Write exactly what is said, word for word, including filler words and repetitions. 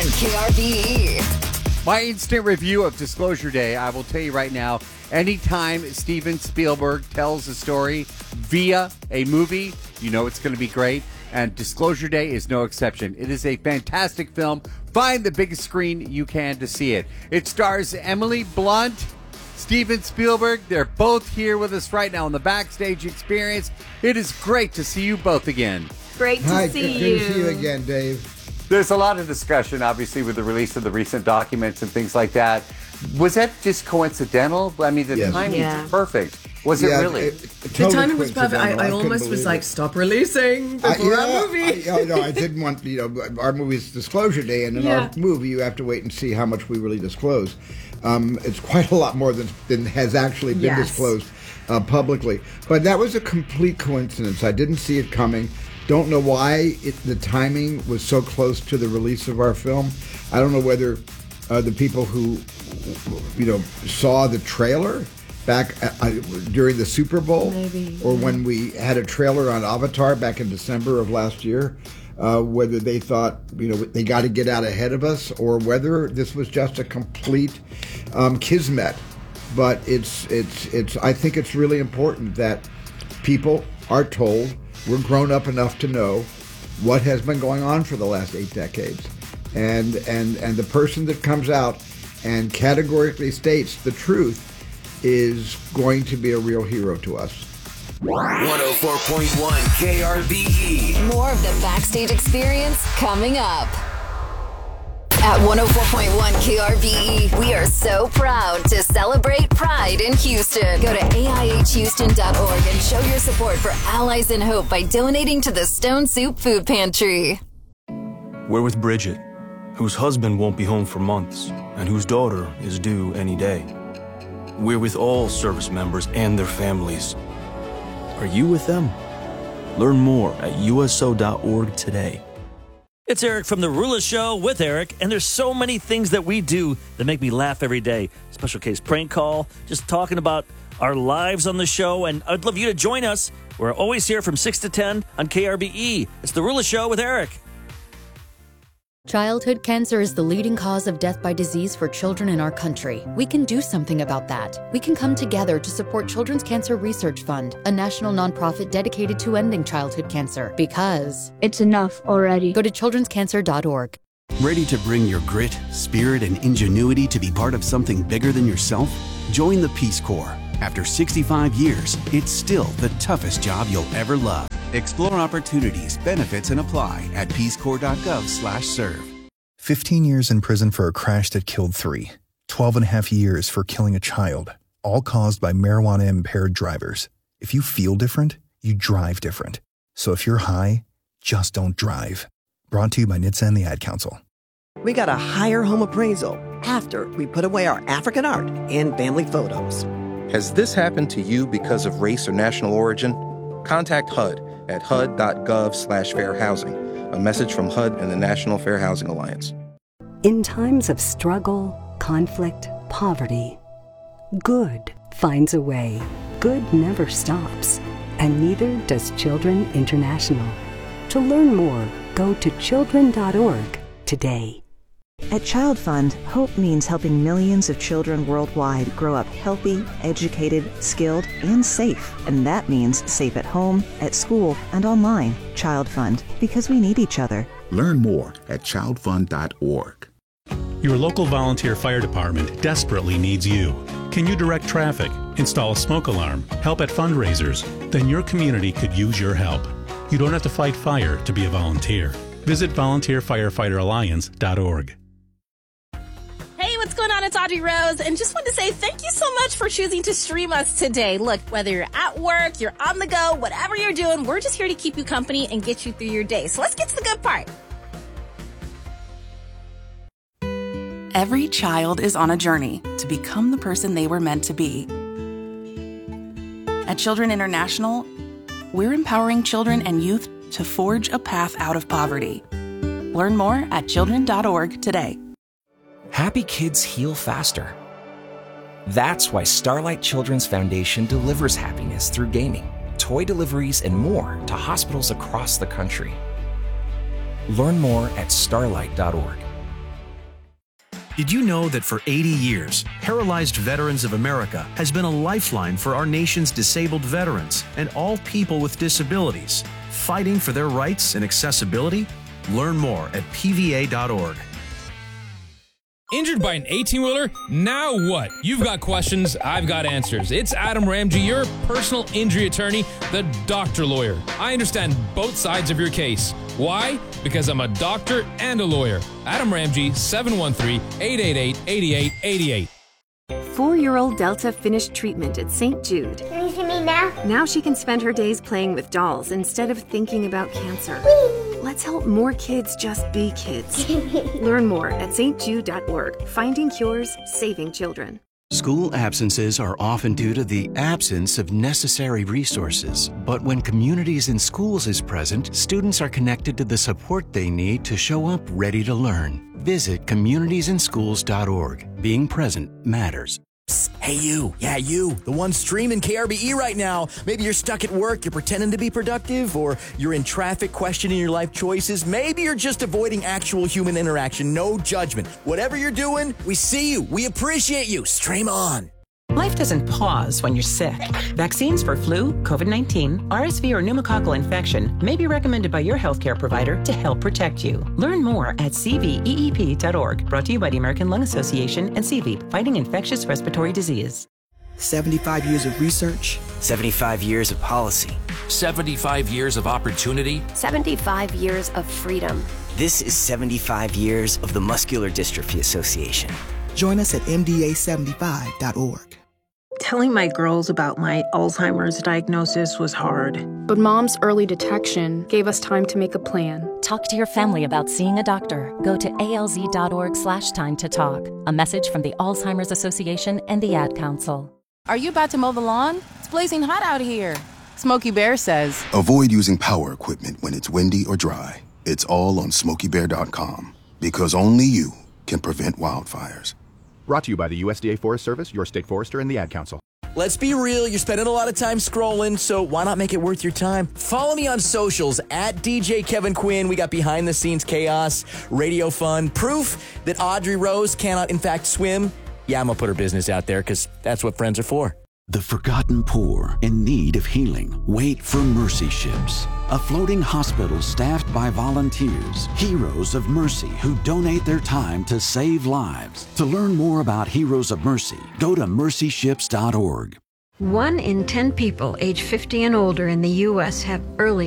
one K R B E. My instant review of Disclosure Day, I will tell you right now, anytime Steven Spielberg tells a story via a movie, you know it's going to be great. And Disclosure Day is no exception. It is a fantastic film. Find the biggest screen you can to see it. It stars Emily Blunt, Steven Spielberg. They're both here with us right now on the Backstage Experience. It is great to see you both again. Great to Hi, see good, you. good to see you again, Dave. There's a lot of discussion, obviously, with the release of the recent documents and things like that. Was that just coincidental? I mean, the Yes. timing Yeah. is perfect. Was Yeah, it really? it- it- The totally timing was perfect. I, coincidental. I couldn't almost was believe like, it. stop releasing I- before yeah, our movie. I, I, no, I didn't want, you know, our movie's Disclosure Day, and in Yeah. our movie, you have to wait and see how much we really disclose. Um, it's quite a lot more than, than has actually been Yes. disclosed uh, publicly. But that was a complete coincidence. I didn't see it coming. Don't know why it, the timing was so close to the release of our film. I don't know whether uh, the people who, you know, saw the trailer back uh, during the Super Bowl, Maybe, or when we had a trailer on Avatar back in December of last year, uh, whether they thought, you know, they got to get out ahead of us, or whether this was just a complete um, kismet. But it's it's it's. I think it's really important that people are told, we're grown up enough to know what has been going on for the last eight decades, and and and the person that comes out and categorically states the truth is going to be a real hero to us. one oh four point one K R B E. More of the Backstage Experience coming up. At one oh four point one K R B E, we are so proud to celebrate Pride in Houston. Go to A I H Houston dot org and show your support for Allies in Hope by donating to the Stone Soup Food Pantry. We're with Bridget, whose husband won't be home for months and whose daughter is due any day. We're with all service members and their families. Are you with them? Learn more at U S O dot org today. It's Eric from The Rula Show with Eric, and there's so many things that we do that make me laugh every day. Special case prank call, just talking about our lives on the show, and I'd love you to join us. We're always here from six to ten on K R B E. It's The Rula Show with Eric. Childhood cancer is the leading cause of death by disease for children in our country. We can do something about that. We can come together to support Children's Cancer Research Fund, a national nonprofit dedicated to ending childhood cancer. Because it's enough already. Go to children's cancer dot org. Ready to bring your grit, spirit, and ingenuity to be part of something bigger than yourself? Join the Peace Corps. After sixty-five years, it's still the toughest job you'll ever love. Explore opportunities, benefits, and apply at peace corps dot gov slash serve. fifteen years in prison for a crash that killed three. twelve and a half years for killing a child. All caused by marijuana-impaired drivers. If you feel different, you drive different. So if you're high, just don't drive. Brought to you by N H T S A and the Ad Council. We got a higher home appraisal after we put away our African art and family photos. Has this happened to you because of race or national origin? Contact H U D at H U D dot gov slash fair housing. A message from H U D and the National Fair Housing Alliance. In times of struggle, conflict, poverty, good finds a way. Good never stops, and neither does Children International. To learn more, go to children dot org today. At Child Fund, hope means helping millions of children worldwide grow up healthy, educated, skilled, and safe. And that means safe at home, at school, and online. Child Fund, because we need each other. Learn more at child fund dot org. Your local volunteer fire department desperately needs you. Can you direct traffic, install a smoke alarm, help at fundraisers? Then your community could use your help. You don't have to fight fire to be a volunteer. Visit volunteer firefighter alliance dot org. Hey, what's going on? It's Audrey Rose, and just wanted to say thank you so much for choosing to stream us today. Look, whether you're at work, you're on the go, whatever you're doing, we're just here to keep you company and get you through your day. So let's get to the good part. Every child is on a journey to become the person they were meant to be. At Children International, we're empowering children and youth to forge a path out of poverty. Learn more at children dot org today. Happy kids heal faster. That's why Starlight Children's Foundation delivers happiness through gaming, toy deliveries, and more to hospitals across the country. Learn more at starlight dot org. Did you know that for eighty years, Paralyzed Veterans of America has been a lifeline for our nation's disabled veterans and all people with disabilities, fighting for their rights and accessibility? Learn more at P V A dot org. Injured by an eighteen-wheeler? Now what? You've got questions, I've got answers. It's Adam Ramsey, your personal injury attorney, the doctor lawyer. I understand both sides of your case. Why? Because I'm a doctor and a lawyer. Adam Ramsey, seven one three, eight eight eight, eight eight eight eight. Four-year-old Delta finished treatment at Saint Jude. Can you see me now? Now she can spend her days playing with dolls instead of thinking about cancer. Whee! Let's help more kids just be kids. Learn more at S T jude dot org. Finding cures, saving children. School absences are often due to the absence of necessary resources. But when Communities in Schools is present, students are connected to the support they need to show up ready to learn. Visit communities in schools dot org. Being present matters. Hey you, yeah you, the one streaming K R B E right now. Maybe you're stuck at work, you're pretending to be productive, or you're in traffic questioning your life choices. Maybe you're just avoiding actual human interaction, no judgment. Whatever you're doing, we see you, we appreciate you. Stream on. Life doesn't pause when you're sick. Vaccines for flu, COVID nineteen, R S V, or pneumococcal infection may be recommended by your healthcare provider to help protect you. Learn more at C V E E P dot org. Brought to you by the American Lung Association and C V E P, fighting infectious respiratory disease. seventy-five years of research. seventy-five years of policy. seventy-five years of opportunity. seventy-five years of freedom. This is seventy-five years of the Muscular Dystrophy Association. Join us at M D A seventy-five dot org. Telling my girls about my Alzheimer's diagnosis was hard. But Mom's early detection gave us time to make a plan. Talk to your family about seeing a doctor. Go to A L Z dot org slash time to talk. A message from the Alzheimer's Association and the Ad Council. Are you about to mow the lawn? It's blazing hot out here. Smokey Bear says, avoid using power equipment when it's windy or dry. It's all on smokey bear dot com. Because only you can prevent wildfires. Brought to you by the U S D A Forest Service, your state forester, and the Ad Council. Let's be real, you're spending a lot of time scrolling, so why not make it worth your time? Follow me on socials, at D J Kevin Quinn. We got behind-the-scenes chaos, radio fun, proof that Audrey Rose cannot, in fact, swim. Yeah, I'm going to put her business out there, because that's what friends are for. The forgotten poor in need of healing wait for Mercy Ships, a floating hospital staffed by volunteers, heroes of mercy who donate their time to save lives. To learn more about Heroes of Mercy, go to mercy ships dot org. One in ten people age fifty and older in the U S have early